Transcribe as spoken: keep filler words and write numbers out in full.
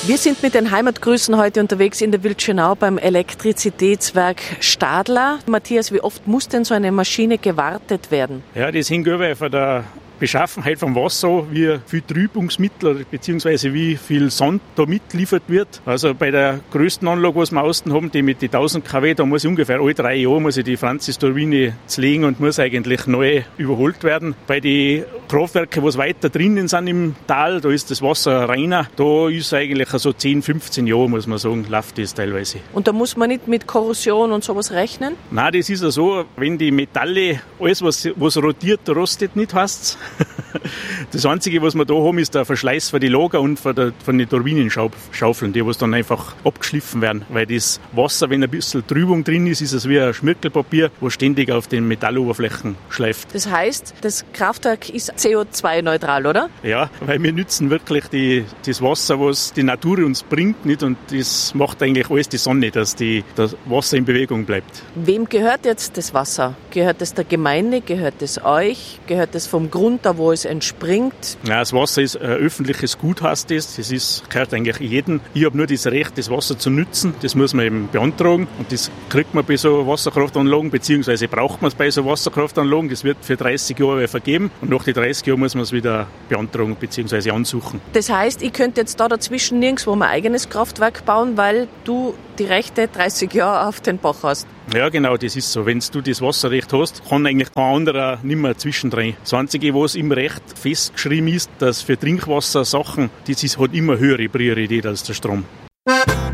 Wir sind mit den Heimatgrüßen heute unterwegs in der Wildschönau beim Elektrizitätswerk Stadler. Matthias, wie oft muss denn so eine Maschine gewartet werden? Ja, das hängt über von der Beschaffenheit vom Wasser, wie viel Trübungsmittel bzw. wie viel Sand da mitgeliefert wird. Also bei der größten Anlage, was wir außen haben, die mit den tausend Kilowatt, da muss ich ungefähr alle drei Jahre muss ich die Francis-Turbine zlegen und muss eigentlich neu überholt werden. Bei den Kraftwerken, was weiter drinnen sind im Tal, da ist das Wasser reiner. Da ist eigentlich so zehn, fünfzehn Jahre, muss man sagen, läuft das teilweise. Und da muss man nicht mit Korrosion und sowas rechnen? Nein, das ist ja so, wenn die Metalle, alles was, was rotiert, rostet nicht, heißt's. Das Einzige, was wir da haben, ist der Verschleiß von den Lager und von, der, von den Turbinenschaufeln, die was dann einfach abgeschliffen werden. Weil das Wasser, wenn ein bisschen Trübung drin ist, ist es wie ein Schmirgelpapier, was ständig auf den Metalloberflächen schleift. Das heißt, das Kraftwerk ist C O zwei neutral, oder? Ja, weil wir nützen wirklich die, das Wasser, was die Natur uns bringt, nicht? Und das macht eigentlich alles die Sonne, dass die, das Wasser in Bewegung bleibt. Wem gehört jetzt das Wasser? Gehört es der Gemeinde? Gehört es euch? Gehört es vom Grund, da wo es entspringt? Ja, das Wasser ist ein öffentliches Gut, heißt das. Das ist, gehört eigentlich jedem. Ich habe nur das Recht, das Wasser zu nutzen. Das muss man eben beantragen. Und das kriegt man bei so Wasserkraftanlagen, beziehungsweise braucht man es bei so Wasserkraftanlagen. Das wird für dreißig Jahre vergeben. Und nach den dreißig Jahren muss man es wieder beantragen, beziehungsweise ansuchen. Das heißt, ich könnte jetzt da dazwischen nirgendwo mein eigenes Kraftwerk bauen, weil du die Rechte dreißig Jahre auf den Bach hast. Ja, genau, das ist so. Wenn du das Wasserrecht hast, kann eigentlich kein anderer nicht mehr zwischendrin. Das Einzige, was im Recht festgeschrieben ist, dass für Trinkwassersachen, das ist, hat immer höhere Priorität als der Strom.